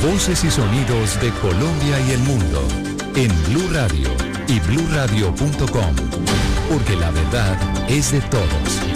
Voces y sonidos de Colombia y el mundo en Blue Radio y bluradio.com, porque la verdad es de todos.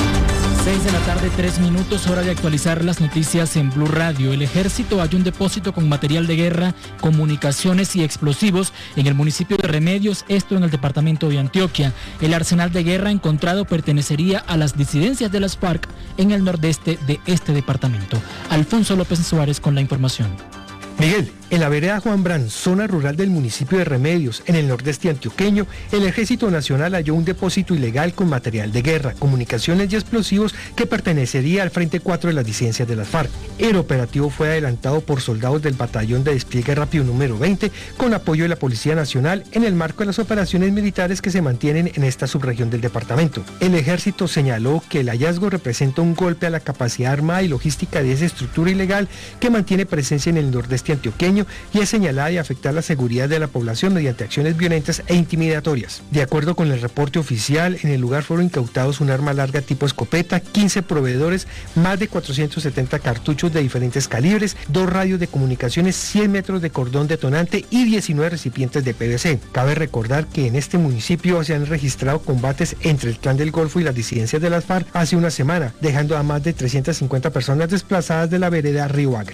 6 de la tarde, 3 minutos, hora de actualizar las noticias en Blue Radio. El ejército halló un depósito con material de guerra, comunicaciones y explosivos en el municipio de Remedios, esto en el departamento de Antioquia. El arsenal de guerra encontrado pertenecería a las disidencias de las FARC en el nordeste de este departamento. Alfonso López Suárez con la información. Miguel, en la vereda Juan Brán, zona rural del municipio de Remedios, en el nordeste antioqueño, el Ejército Nacional halló un depósito ilegal con material de guerra, comunicaciones y explosivos que pertenecería al Frente 4 de las disidencias de las FARC. El operativo fue adelantado por soldados del Batallón de Despliegue Rápido número 20, con apoyo de la Policía Nacional en el marco de las operaciones militares que se mantienen en esta subregión del departamento. El Ejército señaló que el hallazgo representa un golpe a la capacidad armada y logística de esa estructura ilegal que mantiene presencia en el nordeste antioqueño y es señalada de afectar la seguridad de la población mediante acciones violentas e intimidatorias. De acuerdo con el reporte oficial, en el lugar fueron incautados un arma larga tipo escopeta, 15 proveedores, más de 470 cartuchos de diferentes calibres, 2 radios de comunicaciones, 100 metros de cordón detonante y 19 recipientes de PVC. Cabe recordar que en este municipio se han registrado combates entre el Clan del Golfo y las disidencias de las FARC hace una semana, dejando a más de 350 personas desplazadas de la vereda Río Agre.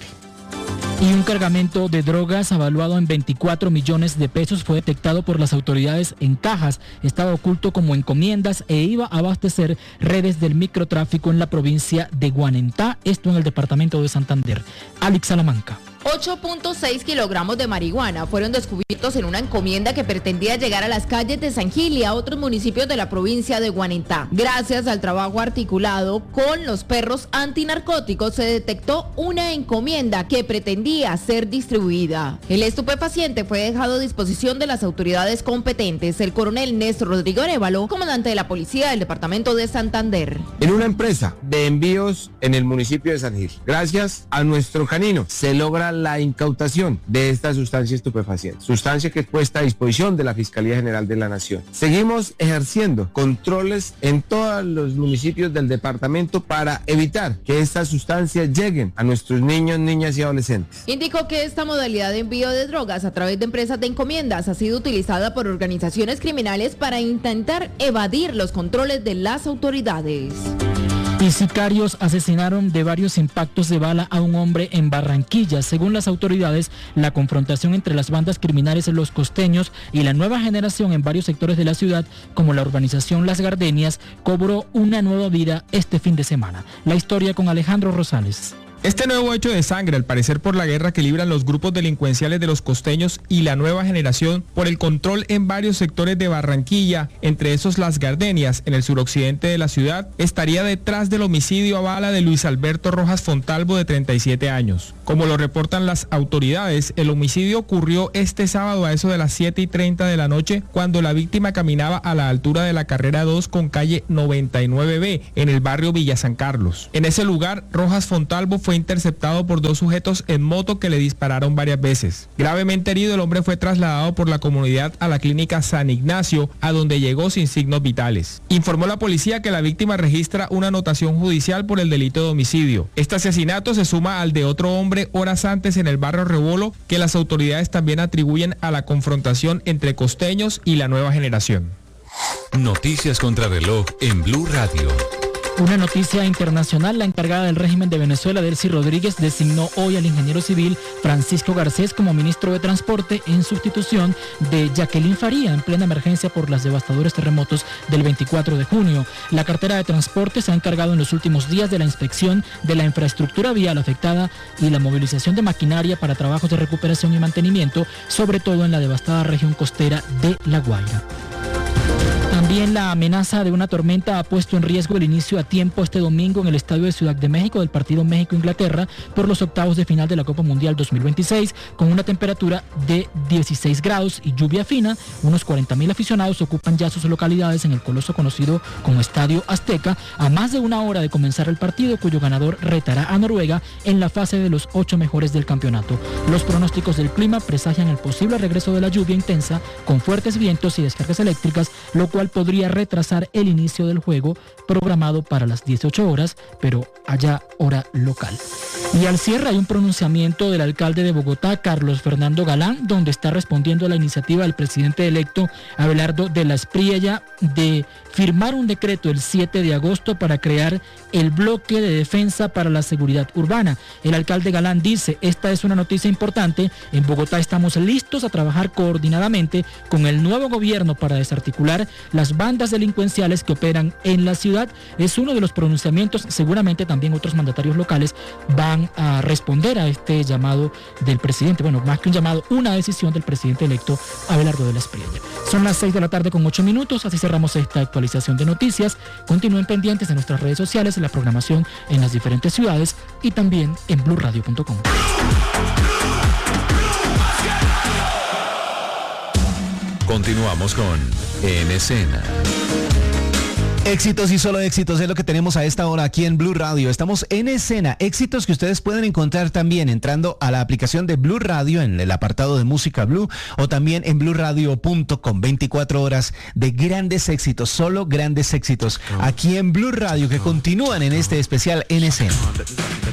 Y un cargamento de drogas evaluado en 24 millones de pesos fue detectado por las autoridades en cajas. Estaba oculto como encomiendas e iba a abastecer redes del microtráfico en la provincia de Guanentá, esto en el departamento de Santander. Alex Salamanca. 8.6 kilogramos de marihuana fueron descubiertos en una encomienda que pretendía llegar a las calles de San Gil y a otros municipios de la provincia de Guanentá. Gracias al trabajo articulado con los perros antinarcóticos, se detectó una encomienda que pretendía ser distribuida. El estupefaciente fue dejado a disposición de las autoridades competentes. El coronel Néstor Rodrigo Arévalo, comandante de la policía del departamento de Santander. En una empresa de envíos en el municipio de San Gil, gracias a nuestro canino, se logra la incautación de esta sustancia estupefaciente, sustancia que es puesta a disposición de la Fiscalía General de la Nación. Seguimos ejerciendo controles en todos los municipios del departamento para evitar que estas sustancias lleguen a nuestros niños, niñas y adolescentes. Indicó que esta modalidad de envío de drogas a través de empresas de encomiendas ha sido utilizada por organizaciones criminales para intentar evadir los controles de las autoridades. Y sicarios asesinaron de varios impactos de bala a un hombre en Barranquilla. Según las autoridades, la confrontación entre las bandas criminales Los Costeños y la nueva generación en varios sectores de la ciudad, como la urbanización Las Gardenias, cobró una nueva vida este fin de semana. La historia con Alejandro Rosales. Este nuevo hecho de sangre, al parecer por la guerra que libran los grupos delincuenciales de Los Costeños y la nueva generación por el control en varios sectores de Barranquilla, entre esos Las Gardenias, en el suroccidente de la ciudad, estaría detrás del homicidio a bala de Luis Alberto Rojas Fontalvo, de 37 años. Como lo reportan las autoridades, el homicidio ocurrió este sábado a eso de las 7:30 de la noche, cuando la víctima caminaba a la altura de la carrera 2 con calle 99B, en el barrio Villa San Carlos. En ese lugar, Rojas Fontalvo fue interceptado por 2 sujetos en moto que le dispararon varias veces. Gravemente herido, el hombre fue trasladado por la comunidad a la clínica San Ignacio, a donde llegó sin signos vitales. Informó la policía que la víctima registra una anotación judicial por el delito de homicidio. Este asesinato se suma al de otro hombre horas antes en el barrio Rebolo, que las autoridades también atribuyen a la confrontación entre costeños y la nueva generación. Noticias contra reloj en Blue Radio. Una noticia internacional: la encargada del régimen de Venezuela, Delcy Rodríguez, designó hoy al ingeniero civil Francisco Garcés como ministro de Transporte en sustitución de Jacqueline Faría en plena emergencia por los devastadores terremotos del 24 de junio. La cartera de Transporte se ha encargado en los últimos días de la inspección de la infraestructura vial afectada y la movilización de maquinaria para trabajos de recuperación y mantenimiento, sobre todo en la devastada región costera de La Guaira. También la amenaza de una tormenta ha puesto en riesgo el inicio a tiempo este domingo en el Estadio de Ciudad de México del partido México-Inglaterra por los octavos de final de la Copa Mundial 2026, con una temperatura de 16 grados y lluvia fina. Unos 40.000 aficionados ocupan ya sus localidades en el coloso conocido como Estadio Azteca, a más de una hora de comenzar el partido, cuyo ganador retará a Noruega en la fase de los 8 mejores del campeonato. Los pronósticos del clima presagian el posible regreso de la lluvia intensa con fuertes vientos y descargas eléctricas, lo cual podría retrasar el inicio del juego programado para las 18 horas, pero allá hora local. Y al cierre hay un pronunciamiento del alcalde de Bogotá, Carlos Fernando Galán, donde está respondiendo a la iniciativa del presidente electo Abelardo de la Espriella de firmar un decreto el 7 de agosto para crear el bloque de defensa para la seguridad urbana. El alcalde Galán dice, esta es una noticia importante, en Bogotá estamos listos a trabajar coordinadamente con el nuevo gobierno para desarticular las bandas delincuenciales que operan en la ciudad. Es uno de los pronunciamientos, seguramente también otros mandatarios locales van a responder a este llamado del presidente, bueno, más que un llamado, una decisión del presidente electo Abelardo de la Espriella. Son las 6:08 p.m, así cerramos esta actualización de noticias. Continúen pendientes de nuestras redes sociales, la programación en las diferentes ciudades y también en blurradio.com. Continuamos con En Escena. Éxitos y solo éxitos es lo que tenemos a esta hora aquí en Blue Radio. Estamos en escena. Éxitos que ustedes pueden encontrar también entrando a la aplicación de Blue Radio en el apartado de música Blue o también en bluradio.com. 24 horas de grandes éxitos, solo grandes éxitos aquí en Blue Radio que continúan en este especial En Escena.